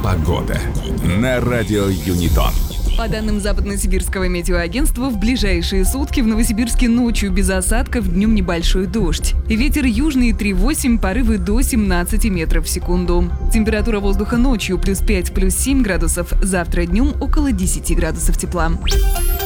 Погода на радио Юнитон. По данным Западно-Сибирского метеоагентства, в ближайшие сутки в Новосибирске ночью без осадков, днем небольшой дождь. Ветер южный 3,8, порывы до 17 метров в секунду. Температура воздуха ночью +5, +7 градусов. Завтра днем около 10 градусов тепла.